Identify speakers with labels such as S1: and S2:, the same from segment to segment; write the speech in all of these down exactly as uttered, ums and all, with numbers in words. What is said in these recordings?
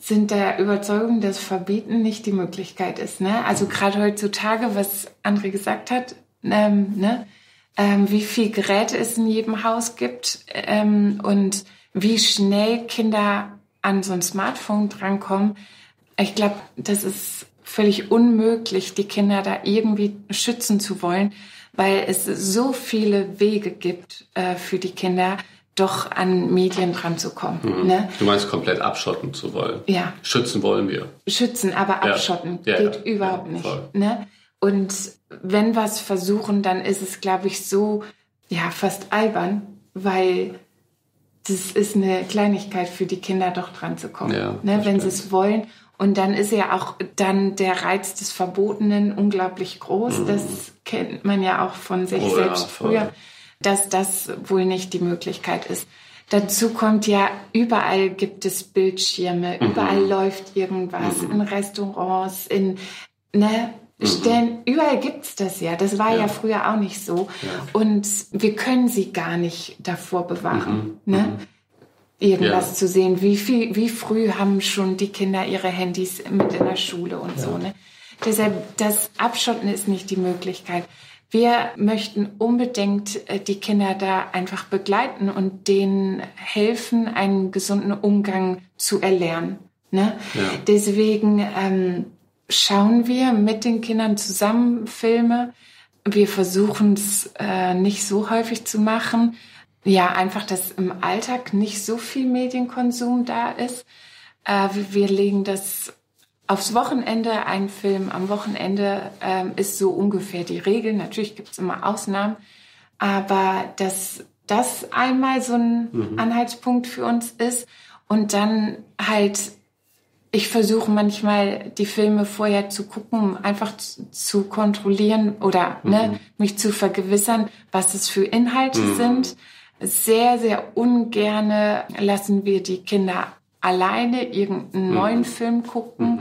S1: sind der Überzeugung, dass Verbieten nicht die Möglichkeit ist. Ne? Also gerade heutzutage, was André gesagt hat, ähm, ne? ähm, wie viel Geräte es in jedem Haus gibt ähm, und wie schnell Kinder an so ein Smartphone drankommen. Ich glaube, das ist völlig unmöglich, die Kinder da irgendwie schützen zu wollen, weil es so viele Wege gibt äh, für die Kinder, doch an Medien dran zu kommen. Mhm. Ne?
S2: Du meinst komplett abschotten zu wollen?
S1: Ja.
S2: Schützen wollen wir.
S1: Schützen, aber abschotten
S2: ja.
S1: geht
S2: ja,
S1: überhaupt
S2: ja,
S1: nicht. Ne? Und wenn wir es versuchen, dann ist es, glaube ich, so ja fast albern, weil das ist eine Kleinigkeit für die Kinder, doch dran zu kommen,
S2: ja,
S1: ne? Wenn sie es wollen. Und dann ist ja auch dann der Reiz des Verbotenen unglaublich groß. Mhm. Das kennt man ja auch von sich
S2: oh,
S1: selbst
S2: ja,
S1: früher, dass das wohl nicht die Möglichkeit ist. Dazu kommt ja, überall gibt es Bildschirme, mhm. überall läuft irgendwas, mhm. in Restaurants, in ne, mhm. Stellen, überall gibt's das ja. Das war ja, ja früher auch nicht so. Ja. Und wir können sie gar nicht davor bewahren, mhm. ne? Irgendwas ja. zu sehen. Wie viel, wie früh haben schon die Kinder ihre Handys mit in der Schule und ja. so, ne? Deshalb, das Abschotten ist nicht die Möglichkeit. Wir möchten unbedingt die Kinder da einfach begleiten und denen helfen, einen gesunden Umgang zu erlernen, ne? Ja. Deswegen ähm, schauen wir mit den Kindern zusammen Filme. Wir versuchen es äh, nicht so häufig zu machen. Ja, einfach, dass im Alltag nicht so viel Medienkonsum da ist. Äh, wir legen das aufs Wochenende. Ein Film am Wochenende ähm, ist so ungefähr die Regel. Natürlich gibt es immer Ausnahmen. Aber dass das einmal so ein mhm. Anhaltspunkt für uns ist. Und dann halt, ich versuche manchmal die Filme vorher zu gucken, um einfach zu, zu kontrollieren oder mhm. ne, mich zu vergewissern, was es für Inhalte mhm. sind. Sehr, sehr ungerne lassen wir die Kinder alleine irgendeinen mhm. neuen Film gucken. Mhm.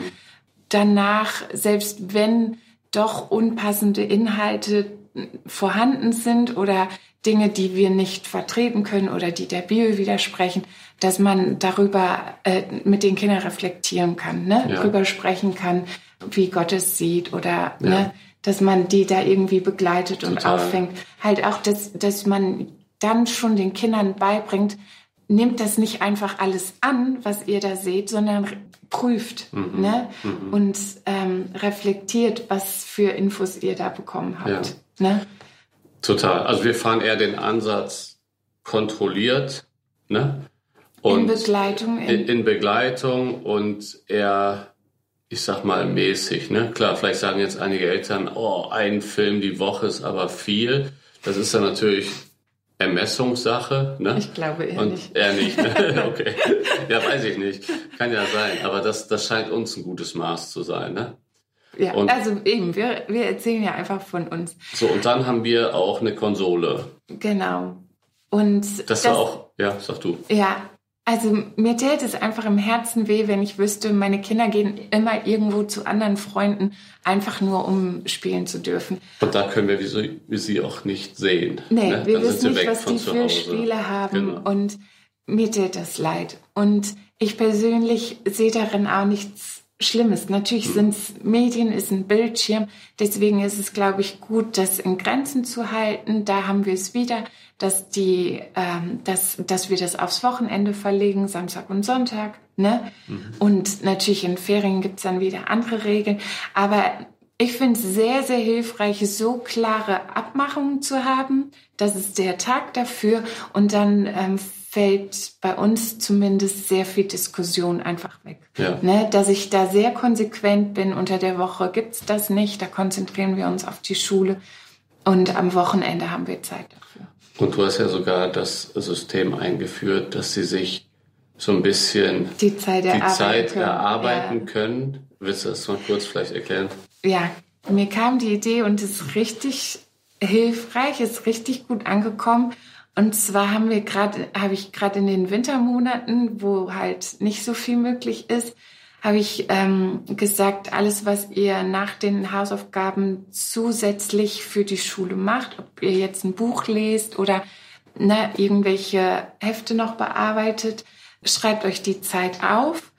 S1: Danach, selbst wenn doch unpassende Inhalte vorhanden sind oder Dinge, die wir nicht vertreten können oder die der Bibel widersprechen, dass man darüber äh, mit den Kindern reflektieren kann, ne? Ja. Darüber sprechen kann, wie Gott es sieht oder ja. ne? Dass man die da irgendwie begleitet und Total. auffängt. Halt auch, dass, dass man dann schon den Kindern beibringt, nehmt das nicht einfach alles an, was ihr da seht, sondern prüft mhm. ne? Mhm. und ähm, reflektiert, was für Infos ihr da bekommen habt. Ja. Ne?
S2: Total. Also wir fahren eher den Ansatz kontrolliert, ne? Und
S1: in Begleitung.
S2: In, in Begleitung und eher, ich sag mal, mäßig. Ne? Klar, vielleicht sagen jetzt einige Eltern, oh, ein Film die Woche ist aber viel. Das ist dann natürlich Ermessungssache, ne?
S1: Ich glaube eher
S2: und
S1: nicht.
S2: Eher nicht, ne? Okay. Ja, weiß ich nicht. Kann ja sein. Aber das, das scheint uns ein gutes Maß zu sein, ne?
S1: Ja, und also eben, wir, wir erzählen ja einfach von uns.
S2: So, und dann haben wir auch eine Konsole.
S1: Genau. Und
S2: das, das war auch, ja, sag du.
S1: Ja, also mir täte es einfach im Herzen weh, wenn ich wüsste, meine Kinder gehen immer irgendwo zu anderen Freunden, einfach nur um spielen zu dürfen.
S2: Und da können wir wie sie, wie sie auch nicht sehen.
S1: Nee,
S2: ne?
S1: wir
S2: Dann
S1: wissen nicht, was die für Spiele haben. Genau. Und mir täte das leid. Und ich persönlich sehe darin auch nichts Schlimmes. Natürlich hm. sind es Medien, ist ein Bildschirm. Deswegen ist es, glaube ich, gut, das in Grenzen zu halten. Da haben wir es wieder, dass die, ähm, dass, dass wir das aufs Wochenende verlegen, Samstag und Sonntag, ne? Mhm. Und natürlich in Ferien gibt's dann wieder andere Regeln. Aber ich finde es sehr, sehr hilfreich, so klare Abmachungen zu haben. Das ist der Tag dafür. Und dann ähm, fällt bei uns zumindest sehr viel Diskussion einfach weg. Ja. Ne? Dass ich da sehr konsequent bin. Unter der Woche gibt's das nicht. Da konzentrieren wir uns auf die Schule. Und am Wochenende haben wir Zeit dafür.
S2: Und du hast ja sogar das System eingeführt, dass sie sich so ein bisschen
S1: die Zeit erarbeiten,
S2: die Zeit
S1: können.
S2: erarbeiten
S1: Ja.
S2: können. Willst du das mal kurz vielleicht erklären?
S1: Ja, mir kam die Idee und es ist richtig hilfreich, ist richtig gut angekommen. Und zwar haben wir gerade, habe ich gerade in den Wintermonaten, wo halt nicht so viel möglich ist, habe ich ähm, gesagt, alles, was ihr nach den Hausaufgaben zusätzlich für die Schule macht, ob ihr jetzt ein Buch lest oder ne, irgendwelche Hefte noch bearbeitet, schreibt euch die Zeit auf